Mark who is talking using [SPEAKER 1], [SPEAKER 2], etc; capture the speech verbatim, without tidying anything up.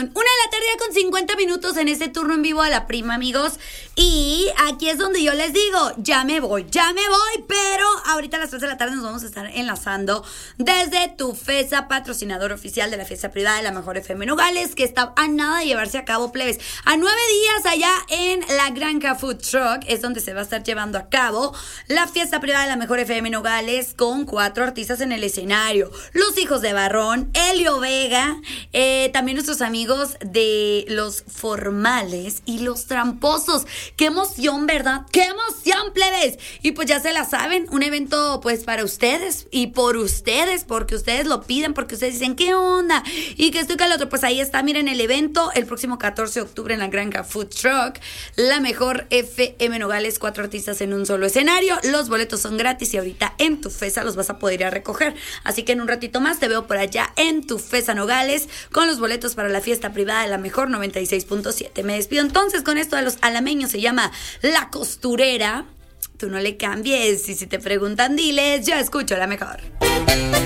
[SPEAKER 1] una de la tarde con cincuenta minutos en este turno en vivo a la prima, amigos. Y aquí es donde yo les digo, ya me voy, ya me voy, pero ahorita a las tres de la tarde nos vamos a estar enlazando desde Tufesa, patrocinador oficial de la fiesta privada de la Mejor F M Nogales, que está a nada de llevarse a cabo, plebes. A nueve días allá en la Granja Food Truck es donde se va a estar llevando a cabo la fiesta privada de la Mejor F M Nogales, con cuatro artistas en el escenario. Los Hijos de Barrón, Elio Vega, eh, también nuestros amigos de Los Formales y Los Tramposos. ¡Qué emoción, verdad! ¡Qué emoción, plebes! Y pues ya se la saben, un evento pues para ustedes y por ustedes, porque ustedes lo piden, porque ustedes dicen, ¿qué onda? Y que esto y que el otro, pues ahí está, miren el evento, el próximo catorce de octubre en la Granja Food Truck, la Mejor F M Nogales, cuatro artistas en un solo escenario. Los boletos son gratis y ahorita en Tufesa los vas a poder ir a recoger. Así que en un ratito más te veo por allá en Tufesa Nogales con los boletos para la fiesta privada de la Mejor noventa y seis punto siete. Me despido entonces con esto de los alameños, se llama La Costurera. Tú no le cambies y si te preguntan diles, yo escucho la mejor.